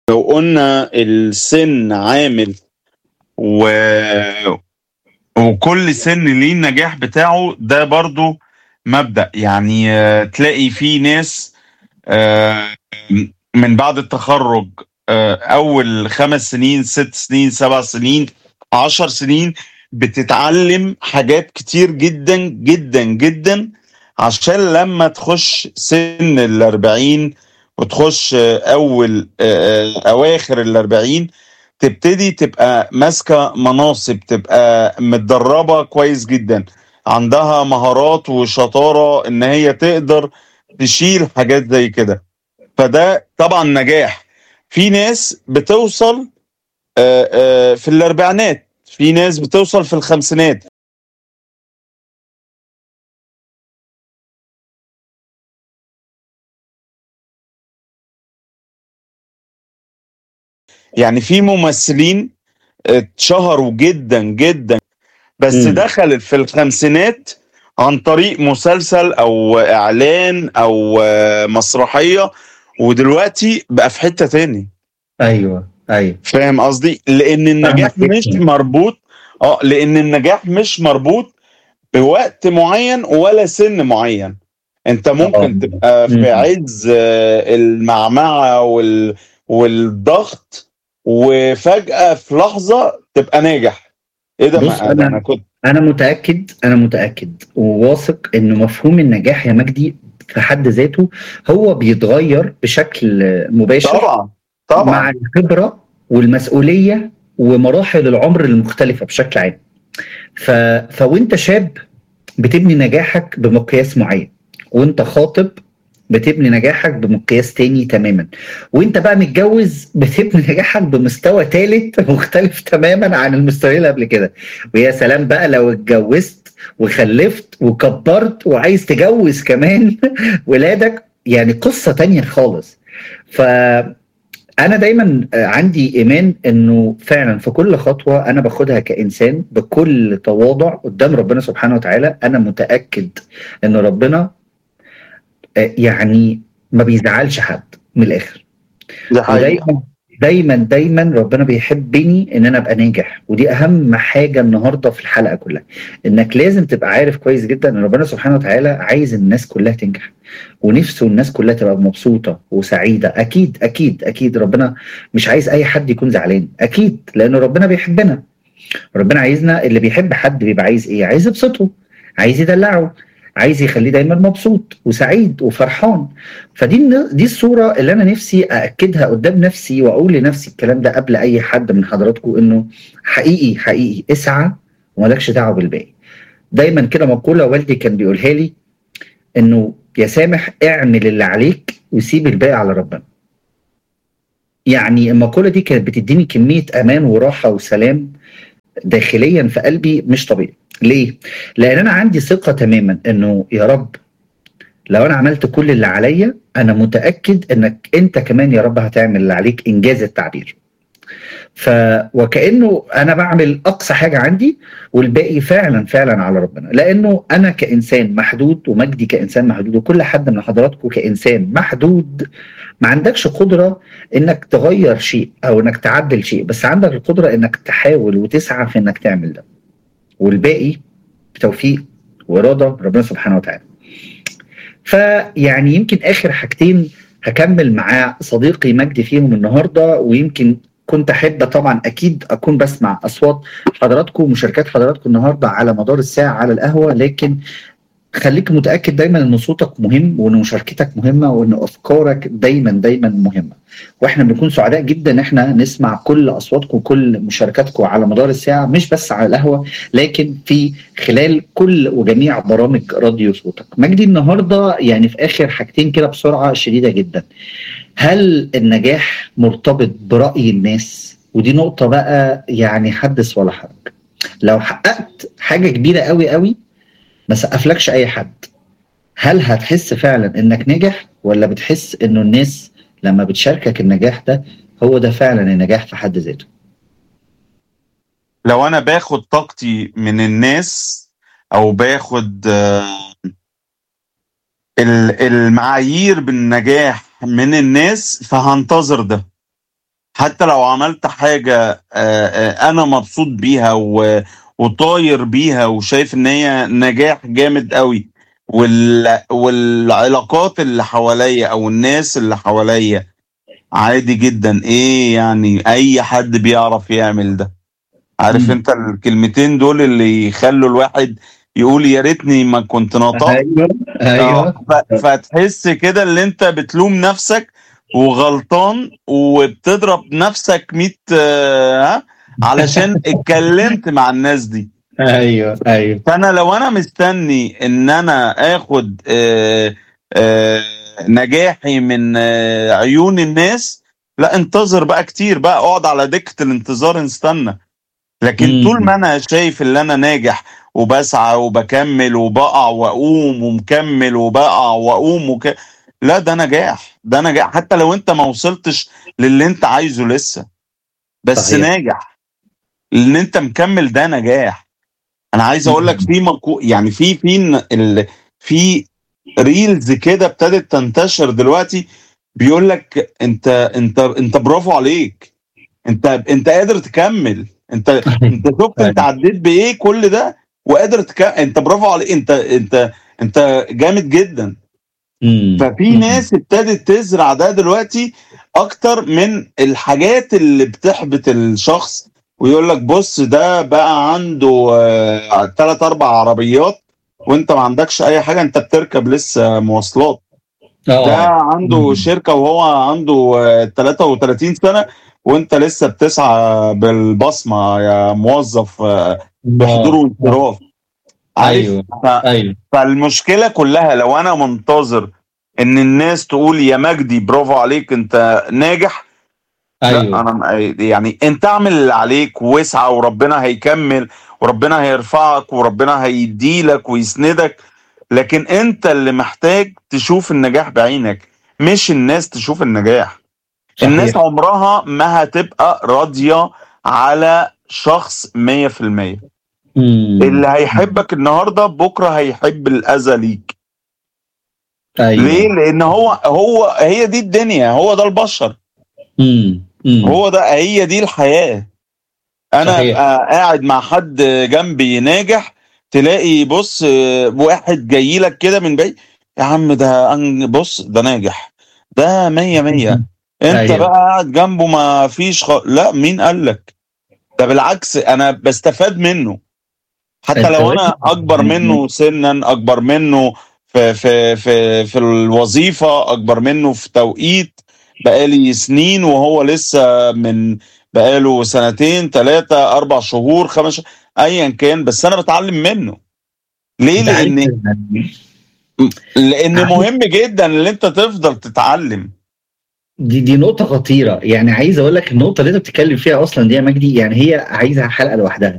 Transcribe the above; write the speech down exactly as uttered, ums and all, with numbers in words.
لو قلنا السن عامل و... وكل سن ليه النجاح بتاعه، ده برضو مبدأ. يعني آه، تلاقي في ناس آه، من بعد التخرج، آه، أول خمس سنين، ست سنين، سبع سنين، عشر سنين، بتتعلم حاجات كتير جدا جدا جدا، عشان لما تخش سن الأربعين وتخش آه، أول آه، آه، أواخر الأربعين، تبتدي تبقى ماسكة مناصب، تبقى متدربة كويس جدا، عندها مهارات وشطارة إن هي تقدر تشيل حاجات زي كده. فده طبعا نجاح. في ناس بتوصل آه، آه، في الأربعينات، في ناس بتوصل في الخمسينات. يعني في ممثلين اتشهروا جدا جدا، بس امم دخلت في الخمسينات عن طريق مسلسل او اعلان او آه، مسرحية، ودلوقتي بقى في حتة تاني. ايوه ايوه، فاهم قصدي؟ لان فاهمك النجاح مش جدا. مربوط اه لان النجاح مش مربوط بوقت معين ولا سن معين. انت اه. ممكن تبقى في امم عز آه، المعمعة وال... والضغط، وفجأة في لحظة تبقى ناجح. ايه ده؟ بص، ما ده انا انا كنت. انا متاكد انا متاكد وواثق ان مفهوم النجاح يا مجدي في حد ذاته هو بيتغير بشكل مباشر طبعا مع طبعا. الخبره والمسؤوليه ومراحل العمر المختلفه بشكل عام. ف... فوانت شاب بتبني نجاحك بمقياس معين، وانت خاطب بتبني نجاحك بمقياس تاني تماما، وانت بقى متجوز بتبني نجاحك بمستوى تالت مختلف تماما عن المستوى اللي قبل كده. ويا سلام بقى لو اتجوزت وخلفت وكبرت وعايز تجوز كمان ولادك، يعني قصة تانية خالص. ف انا دايما عندي ايمان انه فعلا في كل خطوه انا باخدها كانسان بكل تواضع قدام ربنا سبحانه وتعالى، انا متاكد ان ربنا آه، يعني ما بيزعلش حد من الاخر. دي حقيقة. ودايما دايما دايما ربنا بيحبني ان انا ابقى ناجح، ودي اهم حاجه النهارده في الحلقه كلها. انك لازم تبقى عارف كويس جدا ان ربنا سبحانه وتعالى عايز الناس كلها تنجح، ونفسه الناس كلها تبقى مبسوطه وسعيده. اكيد اكيد اكيد ربنا مش عايز اي حد يكون زعلان، اكيد، لان ربنا بيحبنا. ربنا عايزنا، اللي بيحب حد بيبقى عايز ايه؟ عايز يبسطه، عايز يدلعه، عايز يخليه دايما مبسوط وسعيد وفرحان. فدي الن- دي الصورة اللي انا نفسي ااكدها قدام نفسي، واقول لنفسي الكلام ده قبل اي حد من حضراتكم، انه حقيقي حقيقي اسعى ومالكش دعوة بالباقي. دايما كده مقولة والدي كان بيقولها لي، انه يا سامح اعمل اللي عليك وسيب الباقي على ربنا. يعني المقولة دي كانت بتديني كمية امان وراحة وسلام داخليا في قلبي مش طبيعي. ليه؟ لان انا عندي ثقه تماما انه يا رب لو انا عملت كل اللي عليا، انا متاكد انك انت كمان يا رب هتعمل اللي عليك، انجاز التعبير. ف وكانه انا بعمل اقصى حاجه عندي، والباقي فعلا فعلا على ربنا. لانه انا كانسان محدود، ومجدي كانسان محدود، وكل حد من حضراتكم كانسان محدود، ما عندكش قدره انك تغير شيء او انك تعدل شيء، بس عندك القدره انك تحاول وتسعى في انك تعمل ده، والباقي بتوفيق وإرادة ربنا سبحانه وتعالى. فيعني يمكن آخر حاجتين هكمل مع صديقي مجدي فيهم النهاردة، ويمكن كنت أحب طبعا أكيد أكون بسمع أصوات حضراتكم ومشاركات حضراتكم النهاردة على مدار الساعة على القهوة، لكن خليك متأكد دايما ان صوتك مهم، وان مشاركتك مهمة، وان افكارك دايما دايما مهمة. واحنا بنكون سعداء جدا ان احنا نسمع كل اصواتكم وكل مشاركاتكم على مدار الساعة، مش بس على القهوة لكن في خلال كل وجميع برامج راديو صوتك. مجدي النهاردة يعني في اخر حاجتين كده بسرعة شديدة جدا، هل النجاح مرتبط برأي الناس؟ ودي نقطة بقى يعني حدث ولا حرج. لو حققت حاجة كبيرة قوي قوي ما سقفلكش اي حد، هل هتحس فعلا انك ناجح، ولا بتحس انه الناس لما بتشاركك النجاح ده هو ده فعلا النجاح في حد ذاته؟ لو انا باخد طاقتي من الناس، او باخد آه، ال- المعايير بالنجاح من الناس، فهنتظر ده. حتى لو عملت حاجة آه، آه، انا مبسوط بيها و- وطاير بيها وشايف ان هي نجاح جامد قوي، وال... والعلاقات اللي حواليا او الناس اللي حواليا عادي جدا، ايه يعني اي حد بيعرف يعمل ده. عارف مم. انت الكلمتين دول اللي يخلوا الواحد يقول يا ريتني ما كنت نطقت. ايوه اه ايوه. ف- فتحس كده اللي انت بتلوم نفسك وغلطان وبتضرب نفسك مية آه، ها، علشان اتكلمت مع الناس دي. ايوه ايوه. فانا لو انا مستني ان انا اخد آه، آه، نجاحي من آه، عيون الناس، لا انتظر بقى كتير بقى، اقعد على دكة الانتظار استنى. لكن طول مم. ما انا شايف ان انا ناجح وبسعى وبكمل وبقع واقوم ومكمل وبقع واقوم وك... لا ده نجاح، ده نجاح حتى لو انت ما وصلتش للي انت عايزه لسه، بس صحيح. ناجح ان انت مكمل، ده نجاح. انا عايز اقول لك مم. في مقو... يعني في في ن- ال... في ريلز كده ابتدت تنتشر دلوقتي، بيقول لك انت انت انت برافو عليك، انت انت قادر تكمل، انت انت شفت انت ايوه. عديت بايه كل ده وقادر تكمل، انت برافو عليك، انت انت انت جامد جدا. مم. ففي مم. ناس ابتدت تزرع ده دلوقتي اكتر من الحاجات اللي بتحبط الشخص، ويقول لك بص ده بقى عنده آه، تلات اربع عربيات وانت ما عندكش اي حاجة، انت بتركب لسه مواصلات. ده اه. عنده مم. شركة وهو عنده آه، تلاتة وتلاتين سنة وانت لسه بتسعى بالبصمة يا موظف آه، بحضور اه اه. وانصراف. عارف ايوه ف... ايوه فالمشكلة كلها لو انا منتظر ان الناس تقول يا مجدي برافو عليك انت ناجح، لا ايوه. انا يعني انت اعمل اللي عليك واسعى وربنا هيكمل وربنا هيرفعك وربنا هيديلك ويسندك. لكن انت اللي محتاج تشوف النجاح بعينك، مش الناس تشوف النجاح. الناس صحيح. عمرها ما هتبقى راضية على شخص مية في المية. اللي مم. مم. هيحبك النهاردة بكرة هيحب الأذى ليك. ليه؟ ايوه. لأن هو هو هي دي الدنيا، هو ده البشر، مم. مم. هو ده هي دي الحياة. أنا صحيح. أبقى قاعد مع حد جنبي ناجح، تلاقي بص واحد جاي لك كده من بعيد، يا عم ده أن- بص ده ناجح، ده مية مية. انت ايوه. بقى قاعد جنبه ما فيش خ... لا مين قال لك؟ ده بالعكس انا بستفاد منه، حتى انت لو بس انا اكبر يعني. منه سنا، اكبر منه في في في في الوظيفه، اكبر منه في توقيت بقالي سنين وهو لسه من بقاله سنتين ثلاثه اربع شهور خمس شهور ايا كان، بس انا بتعلم منه. ليه؟ انت عارف لان يعني. لان عارف. مهم جدا ان انت تفضل تتعلم. دي دي نقطة خطيرة، يعني عايز اقول لك النقطة اللي انت بتتكلم فيها اصلا دي يا مجدي، يعني هي عايزة حلقة لوحدها.